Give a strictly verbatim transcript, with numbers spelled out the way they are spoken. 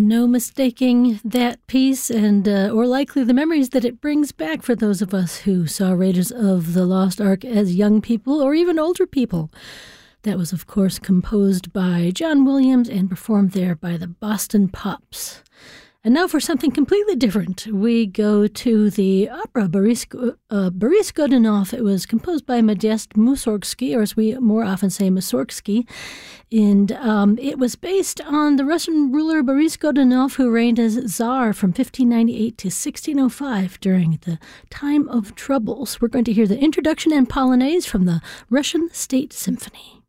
No mistaking that piece and uh, or likely the memories that it brings back for those of us who saw Raiders of the Lost Ark as young people or even older people. That was, of course, composed by John Williams and performed there by the Boston Pops. And now for something completely different. We go to the opera Boris, uh, Boris Godunov. It was composed by Modest Mussorgsky, or as we more often say, Mussorgsky. And um, it was based on the Russian ruler Boris Godunov, who reigned as Tsar from fifteen ninety-eight to sixteen oh five during the time of troubles. We're going to hear the introduction and polonaise from the Russian State Symphony.